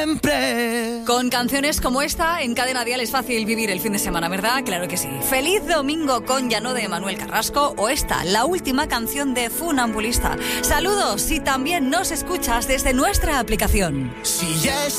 Con canciones como esta, en Cadena Dial es fácil vivir el fin de semana, ¿verdad? Claro que sí. Feliz Domingo con Llano de Manuel Carrasco o esta, la última canción de Funambulista. Saludos si también nos escuchas desde nuestra aplicación. Si ya es